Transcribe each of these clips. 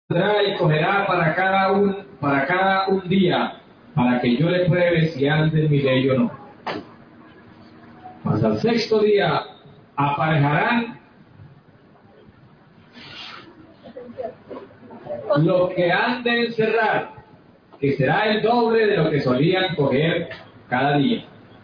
y cogerá para cada un día, para que yo le pruebe si ande en mi ley o no. Mas al sexto día aparejarán lo que han de encerrar, que será el doble de lo que solían coger cada día.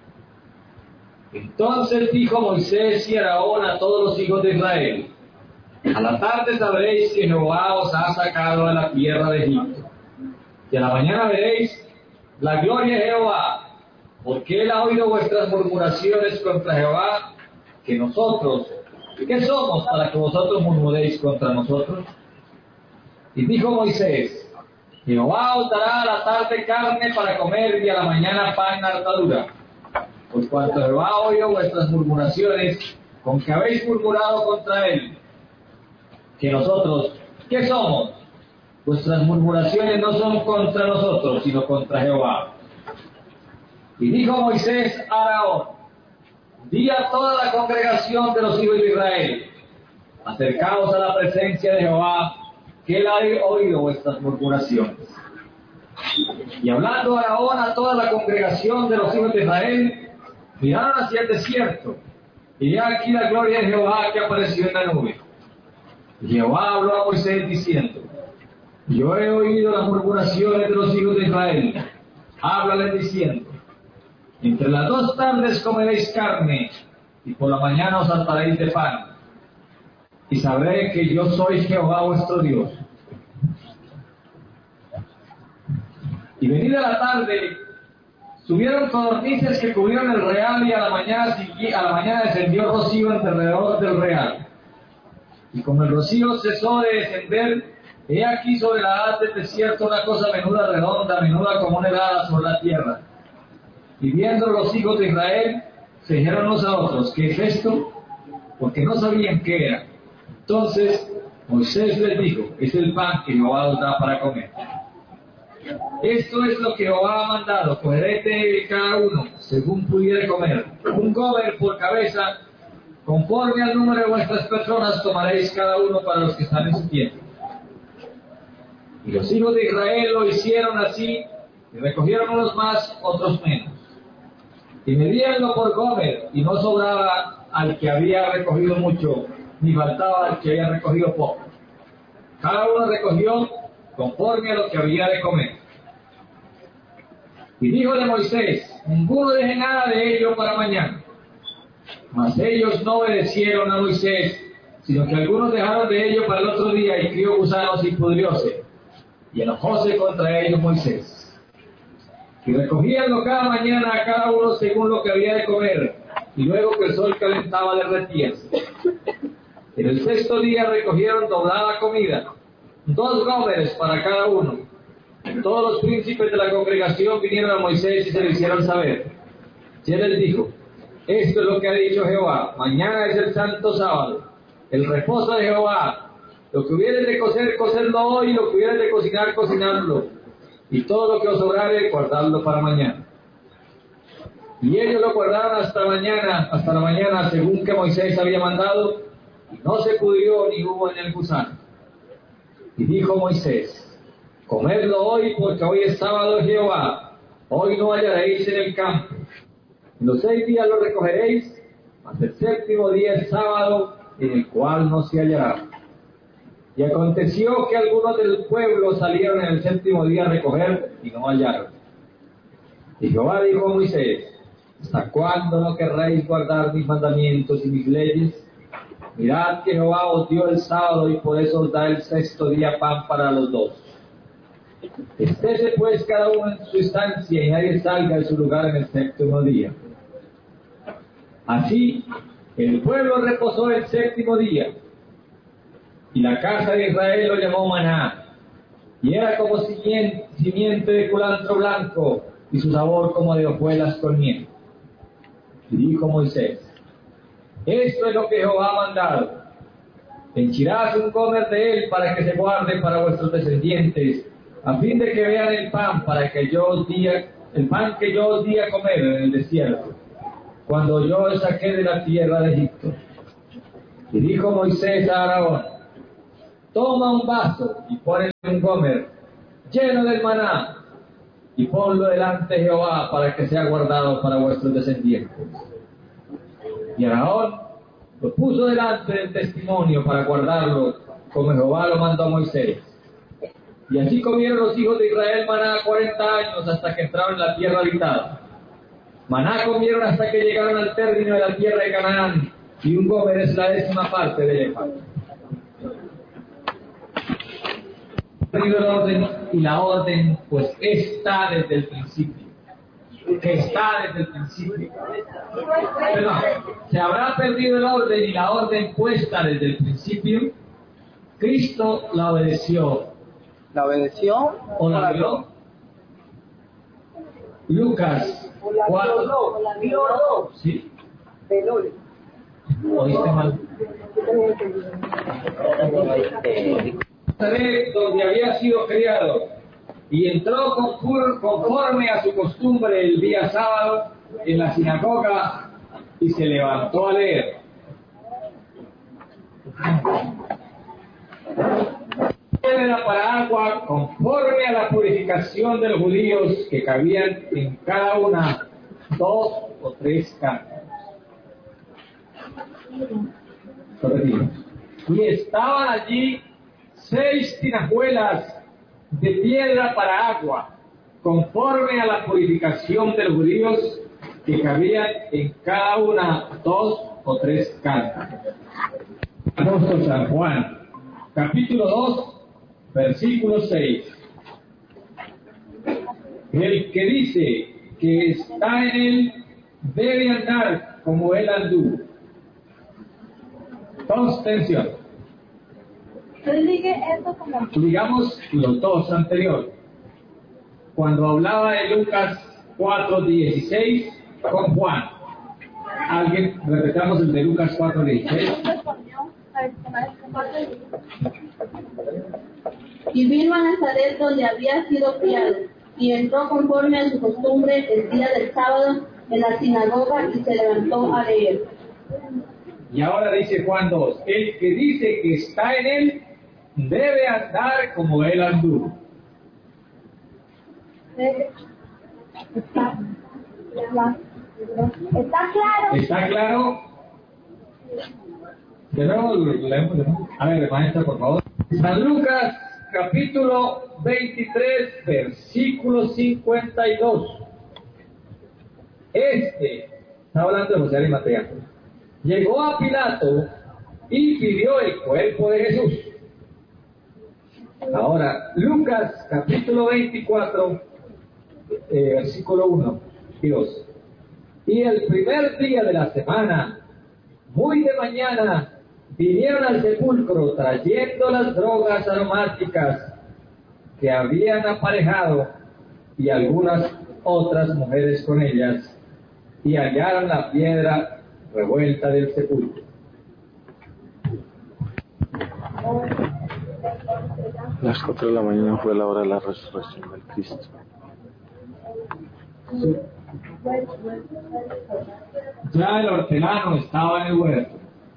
Entonces dijo Moisés y Aarón a todos los hijos de Israel: a la tarde sabréis que Jehová os ha sacado a la tierra de Egipto, y a la mañana veréis la gloria de Jehová, porque él ha oído vuestras murmuraciones contra Jehová, que nosotros, ¿qué somos para que vosotros murmuréis contra nosotros? Y dijo Moisés: Jehová os dará a la tarde carne para comer y a la mañana pan en hartadura, por cuanto Jehová ha oído vuestras murmuraciones con que habéis murmurado contra él. Que nosotros, ¿qué somos? Vuestras murmuraciones no son contra nosotros, sino contra Jehová. Y dijo Moisés a Aarón: di a toda la congregación de los hijos de Israel: acercaos a la presencia de Jehová, que él ha oído vuestras murmuraciones. Y hablando Aarón a toda la congregación de los hijos de Israel, miraron hacia el desierto, y he aquí la gloria de Jehová que apareció en la nube. Y Jehová habló a Moisés diciendo: yo he oído las murmuraciones de los hijos de Israel. Háblales diciendo: entre las 2 tardes comeréis carne, y por la mañana os hartaréis de pan. Y sabré que yo soy Jehová vuestro Dios. Y venida la tarde, subieron codornices que cubrieron el real, y a la mañana descendió rocío alrededor del real. Y como el rocío cesó de descender, he aquí sobre la haz del desierto una cosa menuda, redonda, menuda como una helada sobre la tierra. Y viendo los hijos de Israel, se dijeron unos a otros: ¿qué es esto? Porque no sabían qué era. Entonces Moisés les dijo: es el pan que Jehová os da para comer. Esto es lo que Jehová ha mandado: cogeréis de cada uno, según pudiere comer, un gomer por cabeza, conforme al número de vuestras personas tomaréis cada uno para los que están en su tienda. Y los hijos de Israel lo hicieron así, y recogieron unos más, otros menos. Y medíanlo por gomer, y no sobraba al que había recogido mucho, ni faltaba al que había recogido poco. Cada uno recogió conforme a lo que había de comer. Y díjole Moisés: ninguno deje nada de ello para mañana. Mas ellos no obedecieron a Moisés, sino que algunos dejaron de ello para el otro día, y crió gusanos y pudrióse. Y enojóse contra ellos Moisés. Y recogíanlo cada mañana a cada uno según lo que había de comer, y luego que el sol calentaba derretíase. En el sexto día recogieron doblada comida, 2 gómeres para cada uno. Todos los príncipes de la congregación vinieron a Moisés y se lo hicieron saber. Y él les dijo: esto es lo que ha dicho Jehová: mañana es el santo sábado, el reposo de Jehová. Lo que hubieres de cocer, cocedlo hoy; y lo que hubieres de cocinar, cocinadlo. Y todo lo que os sobrare, guardadlo para mañana. Y ellos lo guardaron hasta la mañana, según que Moisés había mandado, y no se pudrió ni hubo en el gusano. Y dijo Moisés: comedlo hoy, porque hoy es sábado de Jehová. Hoy no hallaréis en el campo. En los 6 días lo recogeréis, mas el séptimo día es sábado, en el cual no se hallará. Y aconteció que algunos del pueblo salieron en el séptimo día a recoger, y no hallaron. Y Jehová dijo a Moisés: ¿hasta cuándo no querréis guardar mis mandamientos y mis leyes? Mirad que Jehová os dio el sábado, y por eso os da el sexto día pan para los 2. Estése pues cada uno en su estancia, y nadie salga de su lugar en el séptimo día. Así el pueblo reposó el séptimo día, y la casa de Israel lo llamó maná, y era como simiente de culantro blanco, y su sabor como de hojuelas con miel. Y dijo Moisés: esto es lo que Jehová ha mandado: henchirás un gomer de él para que se guarde para vuestros descendientes, a fin de que vean el pan que yo os di a comer en el desierto, cuando yo os saqué de la tierra de Egipto. Y dijo Moisés a Aarón: toma un vaso y ponle un gomer lleno del maná y ponlo delante de Jehová para que sea guardado para vuestros descendientes. Y Aarón lo puso delante del testimonio para guardarlo, como Jehová lo mandó a Moisés. Y así comieron los hijos de Israel maná 40 años hasta que entraron en la tierra habitada. Maná comieron hasta que llegaron al término de la tierra de Canaán, y un gomer es la 10ª parte del efa. El orden y la orden, pues está desde el principio. Que está desde el principio. Perdón, se habrá perdido el orden y la orden puesta desde el principio. Cristo la obedeció. ¿La obedeció ¿O la violó? Lucas 4. ¿La violó? ¿Sí? ¿Oíste mal? Donde había sido criado, y entró conforme a su costumbre el día sábado en la sinagoga y se levantó a leer. Piedra para agua conforme a la purificación de los judíos, que cabían en cada una 2 o 3 cántaros. Y estaban allí 6 tinajuelas de piedra para agua, conforme a la purificación de los judíos, que cabían en cada una 2 o 3 cántaros. Apóstol San Juan, capítulo 2, versículo 6. El que dice que está en él debe andar como él anduvo. Todos, atención. Digamos los dos anteriores. Cuando hablaba de Lucas 4:16 con Juan. ¿Alguien? Repetamos el de Lucas 4:16. Y vino a Nazaret, donde había sido criado, y entró conforme a su costumbre el día del sábado en la sinagoga y se levantó a leer. Y ahora dice Juan 2, el que dice que está en él debe andar como él anduvo. ¿Está claro? ¿Está claro? De nuevo, leemos de nuevo. A ver, maestra, por favor. San Lucas, capítulo 23, versículo 52. Está hablando de José de Arimatea, llegó a Pilato y pidió el cuerpo de Jesús. Ahora, Lucas, capítulo 24, versículo 1 y 2. Y el primer día de la semana, muy de mañana, vinieron al sepulcro trayendo las drogas aromáticas que habían aparejado y algunas otras mujeres con ellas, y hallaron la piedra revuelta del sepulcro. Las 4 de la mañana fue la hora de la resurrección del Cristo. Sí. Ya el hortelano estaba en el huerto.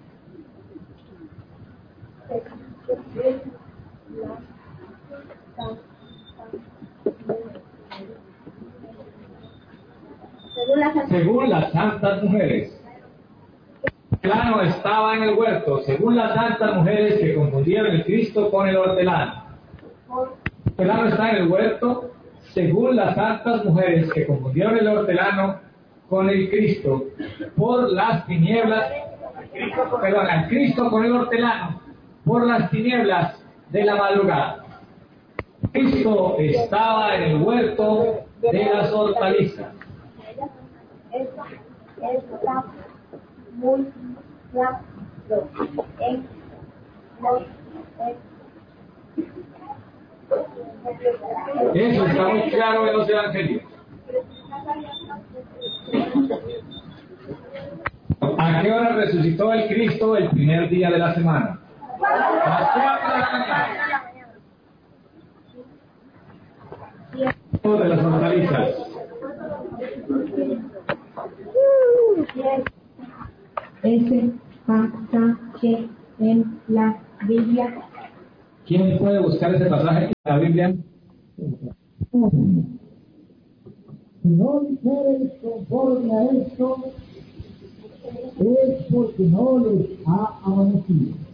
Según las santas mujeres. El hortelano estaba en el huerto, según las santas mujeres que confundieron el Cristo con el hortelano. El hortelano está en el huerto, según las santas mujeres que confundieron el hortelano con el Cristo por las tinieblas, al Cristo con el hortelano por las tinieblas de la madrugada. Cristo estaba en el huerto de las hortalizas. Eso está muy claro en los evangelios. ¿A qué hora resucitó el Cristo el primer día de la semana? A las 4 de la mañana. De las hortalizas. Ese pasaje en la Biblia ¿Quién puede buscar ese pasaje en la Biblia? Si no dijeres conforme a esto, es porque no les ha amanecido.